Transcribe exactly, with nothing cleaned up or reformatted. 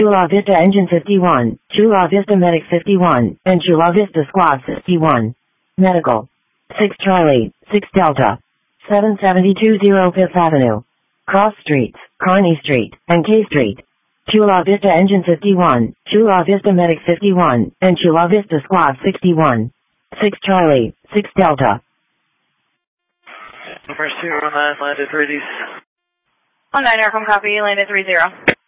Chula Vista Engine fifty-one, Chula Vista Medic fifty-one, and Chula Vista Squad fifty-one. Medical. six Charlie, six Delta. seven seven two zero Fifth Avenue. Cross Streets, Kearny Street, and K Street. Chula Vista Engine fifty-one, Chula Vista Medic fifty-one, and Chula Vista Squad sixty-one. six Charlie, six Delta. Number two on nine, landed three Ds. On nine, Aircom copy, landed three zero.